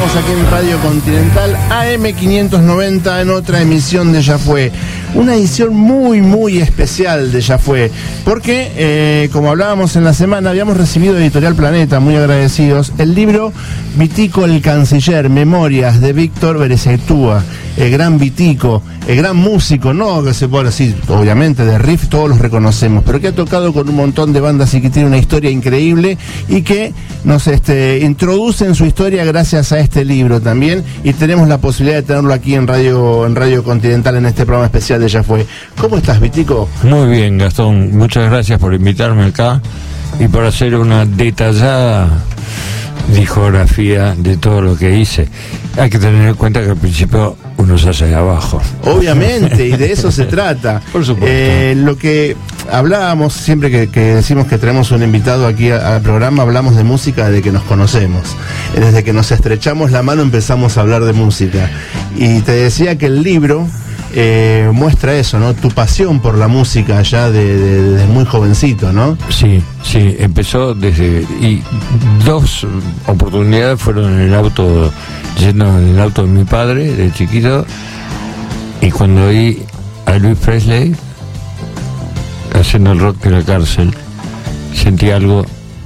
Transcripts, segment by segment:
estamos aquí en Radio Continental AM590 en otra emisión de Ya Fue. Una edición muy especial de Ya Fue, porque como hablábamos en la semana, habíamos recibido de Editorial Planeta, muy agradecidos, el libro Vitico el Canciller, Memorias de Víctor Berezectúa, el gran Vitico, el gran músico, no que se puede decir, obviamente de riff todos los reconocemos, pero que ha tocado con un montón de bandas y que tiene una historia increíble y que nos introduce en su historia gracias a este libro también, y tenemos la posibilidad de tenerlo aquí en Radio Continental en este programa especial de Ya Fue. ¿Cómo estás, Vitico? Muy bien, Gastón, muchas gracias por invitarme acá y por hacer una detallada discografía de todo lo que hice. Hay que tener en cuenta que al principio uno se hace de abajo. Obviamente, y de eso se trata. Por supuesto. Lo que hablábamos siempre que decimos que traemos un invitado aquí al programa, hablamos de música desde que nos conocemos. Desde que nos estrechamos la mano empezamos a hablar de música. Y te decía que el libro muestra eso, ¿no? Tu pasión por la música ya desde muy jovencito, ¿no? Sí, empezó desde... Y dos oportunidades fueron en el auto, yendo en el auto de mi padre, de chiquito, y cuando oí a Elvis Presley haciendo el rock de la cárcel, sentí algo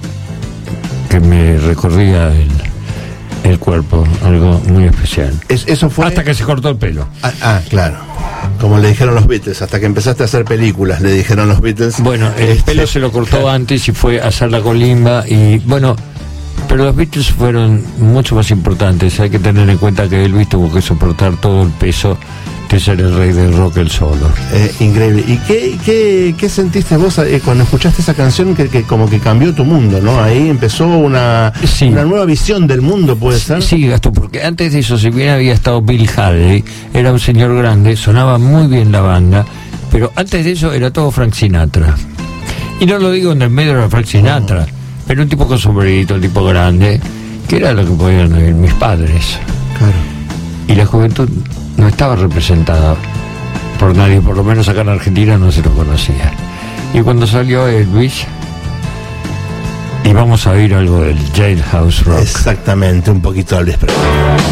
que me recorría el cuerpo, algo muy especial. Eso fue... Hasta que se cortó el pelo. Claro. Como le dijeron los Beatles, hasta que empezaste a hacer películas, le dijeron los Beatles. Bueno, el pelo se lo cortó antes y fue a hacer la colimba y bueno, pero los Beatles fueron mucho más importantes. Hay que tener en cuenta que Elvis tuvo que soportar todo el peso de ser el rey del rock él solo. Increíble. ¿Y qué sentiste vos cuando escuchaste esa canción que como que cambió tu mundo, ¿no? Ahí empezó una nueva visión del mundo, ¿puede ser? Sí, Gastón, porque antes de eso, si bien había estado Bill Haley, era un señor grande, sonaba muy bien la banda, pero antes de eso era todo Frank Sinatra. Y no lo digo en el medio de Frank Sinatra, pero un tipo con sombrerito, un tipo grande, que era lo que podían oír mis padres. Claro. Y la juventud no estaba representada por nadie, por lo menos acá en Argentina no se lo conocía. Y cuando salió Elvis, y vamos a oír algo del Jailhouse Rock. Exactamente, un poquito de Elvis Presley.